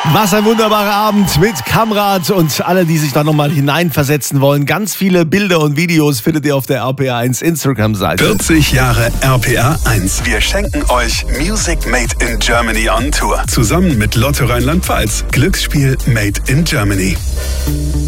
Was ein wunderbarer Abend mit Kamrat und alle, die sich da nochmal hineinversetzen wollen. Ganz viele Bilder und Videos findet ihr auf der RPA1 Instagram-Seite. 40 Jahre RPA1. Wir schenken euch Music Made in Germany on Tour. Zusammen mit Lotto Rheinland-Pfalz. Glücksspiel Made in Germany.